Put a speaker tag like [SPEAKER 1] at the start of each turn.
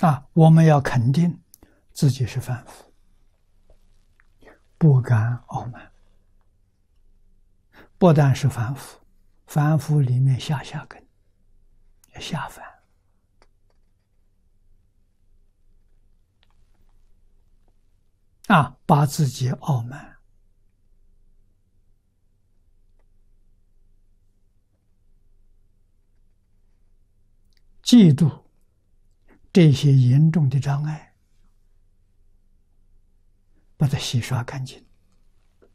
[SPEAKER 1] 我们要肯定自己是凡夫，不敢傲慢。不但是凡夫，凡夫里面下根，下凡。把自己傲慢、嫉妒这些严重的障碍，把它洗刷干净。